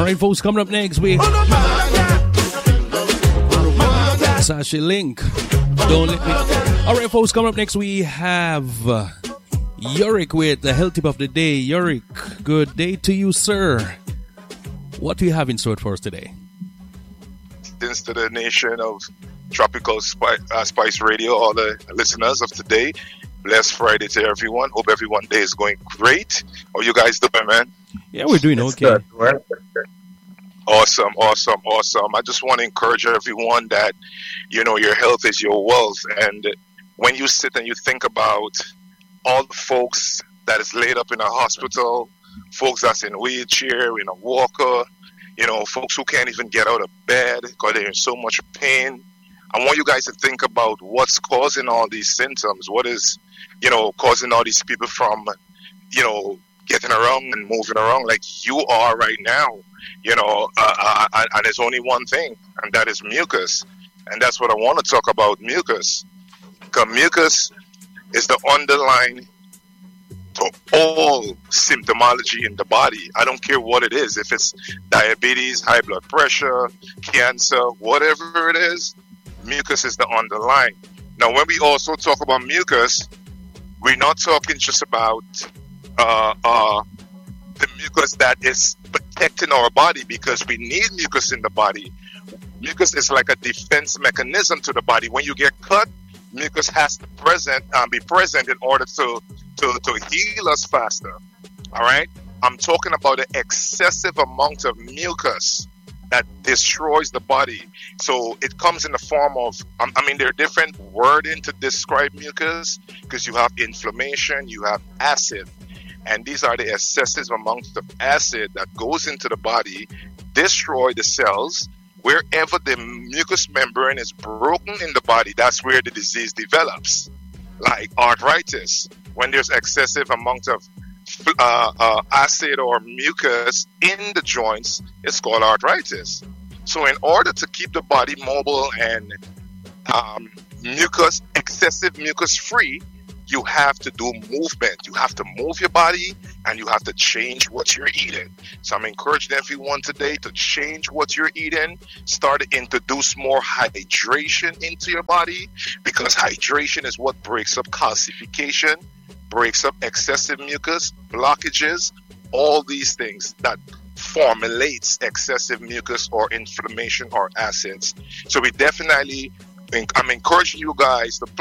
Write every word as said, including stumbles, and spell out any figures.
right, folks, coming up next, we Sasha Link. Don't let me. All right, folks, coming up next, we have uh, Yorick with the health tip of the day. Yorick, good day to you, sir. What do you have in store for us today? Thanks to the nation of Tropical Spice, uh, Spice Radio, all the listeners of today. Blessed Friday to everyone. Hope everyone day is going great. How you guys doing, man? Yeah, we're doing it's okay. Good. Awesome, awesome, awesome. I just want to encourage everyone that, you know, your health is your wealth. And when you sit and you think about all the folks that is laid up in a hospital, folks that's in a wheelchair, in a walker, you know, folks who can't even get out of bed because they're in so much pain. I want you guys to think about what's causing all these symptoms. What is, you know, causing all these people from, you know, getting around and moving around like you are right now. You know, uh, uh, and there's only one thing, and that is mucus. And that's what I want to talk about, mucus. Because mucus is the underlying to all symptomology in the body. I don't care what it is. If it's diabetes, high blood pressure, cancer, whatever it is, mucus is the underlying. Now, when we also talk about mucus, we're not talking just about uh, uh, the mucus that is protecting our body, because we need mucus in the body. Mucus is like a defense mechanism to the body. When you get cut, mucus has to present, um, be present in order to, to, to heal us faster. All right? I'm talking about an excessive amount of mucus that destroys the body. So it comes in the form of, um, I mean, there are different wording to describe mucus, because you have inflammation, you have acid. And these are the excessive amounts of acid that goes into the body, destroy the cells. Wherever the mucous membrane is broken in the body, that's where the disease develops. Like arthritis, when there's excessive amount of uh, uh, acid or mucus in the joints, it's called arthritis. So in order to keep the body mobile and um, mucus, excessive mucus free, you have to do movement. You have to move your body, and you have to change what you're eating. So I'm encouraging everyone today to change what you're eating. Start to introduce more hydration into your body, because hydration is what breaks up calcification, breaks up excessive mucus, blockages, all these things that formulates excessive mucus or inflammation or acids. So we definitely, I'm encouraging you guys to